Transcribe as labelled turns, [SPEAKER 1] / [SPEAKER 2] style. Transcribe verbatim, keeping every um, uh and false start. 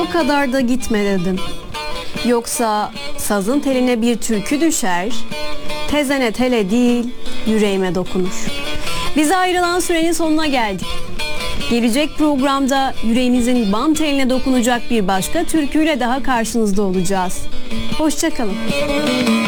[SPEAKER 1] Sonuna kadar da gitme dedim. Yoksa sazın teline bir türkü düşer, tezene tele değil yüreğime dokunur. Bize ayrılan sürenin sonuna geldik. Gelecek programda yüreğinizin bam teline dokunacak bir başka türküyle daha karşınızda olacağız. Hoşça kalın.